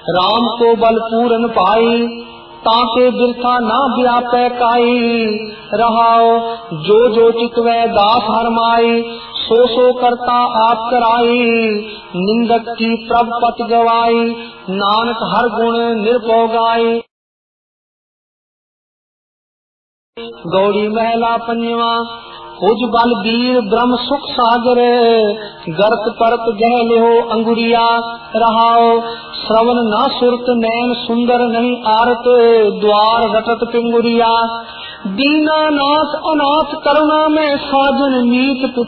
राम को बल पूरन पाई, ताके बिरथा ना व्यापै काई। रहाओ जो जो चितवै दास हरमाई, सो सो करता आप कराई। निंदक की प्रभ पत गवाई, नानक हर गुण निर्भव गाई। गौड़ी महला पंजवा। उज बल वीर ब्रह्म सुख सागर, गर्त परत गह लेहो अंगुरिया। रहाओ श्रवण न सुरत नैन सुंदर नहीं आरत, द्वार रटत पिंगुरिया। दीनानाथ अनाथ करुणा में साजन मीत